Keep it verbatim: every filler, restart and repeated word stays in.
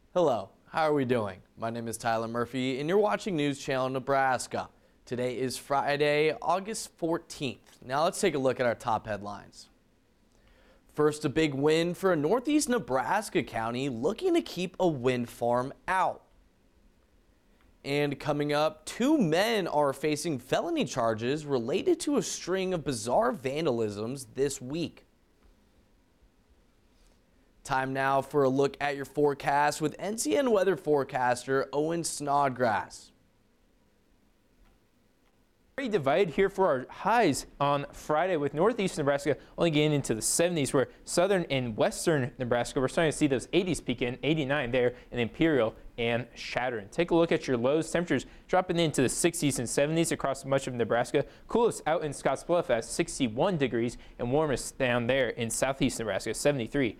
Hello, how are we doing? My name is Tyler Murphy and you're watching News Channel Nebraska. Today is Friday, August fourteenth. Now let's take a look at our top headlines. First, a big win for a northeast Nebraska county looking to keep a wind farm out. And coming up, two men are facing felony charges related to a string of bizarre vandalisms this week. Time now for a look at your forecast with N C N weather forecaster Owen Snodgrass. Very divided here for our highs on Friday, with northeast Nebraska only getting into the seventies, where southern and western Nebraska we're starting to see those eighties peak in, eighty-nine there in Imperial and Chadron. Take a look at your lows. Temperatures dropping into the sixties and seventies across much of Nebraska. Coolest out in Scottsbluff at sixty-one degrees, and warmest down there in southeast Nebraska, seventy-three.